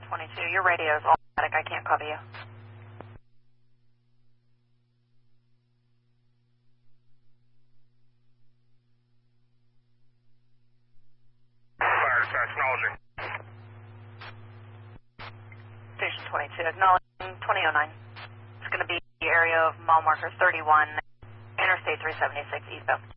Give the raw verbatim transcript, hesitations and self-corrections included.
twenty-two, your radio is automatic. I can't cover you. Fire dispatch, acknowledging. Station twenty-two, acknowledging twenty oh nine. It's going to be the area of mile marker thirty-one, Interstate three seventy-six eastbound.